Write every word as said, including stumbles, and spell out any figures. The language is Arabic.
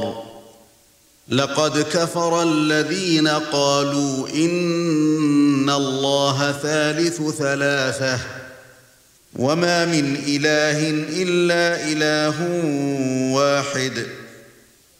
لقد كفر الذين قالوا إن الله ثالث ثلاثة وما من إله إلا إله واحد